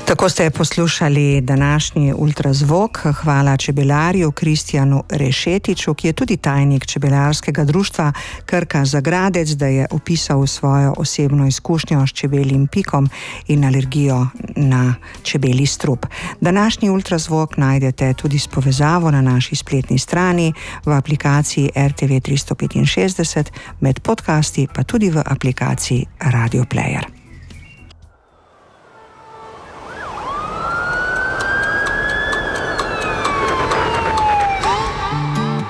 Tako ste poslušali današnji ultrazvok. Hvala čebelarju Kristjanu Rešetiču, ki je tudi tajnik čebelarskega društva Krka Zagradec, da je opisal svojo osebno izkušnjo s čebeljim pikom in alergijo na čebelji strup. Današnji ultrazvok najdete tudi s povezavo na naši spletni strani, v aplikaciji RTV 365, med podcasti pa tudi v aplikaciji Radio Player.